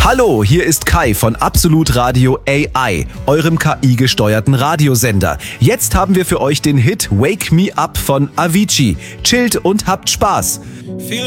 Hallo, hier ist Kai von Absolut Radio AI, eurem KI-gesteuerten Radiosender. Jetzt haben wir für euch den Hit Wake Me Up von Avicii. Chillt und habt Spaß.